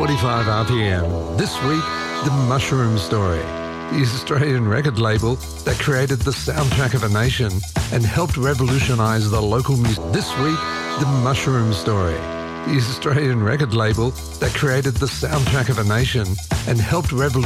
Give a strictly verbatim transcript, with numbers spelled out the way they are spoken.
forty-five R P M. This week, The Mushroom Story, the Australian record label that created the soundtrack of a nation and helped revolutionise the local music. This week, The Mushroom Story, the Australian record label that created the soundtrack of a nation and helped revolutionize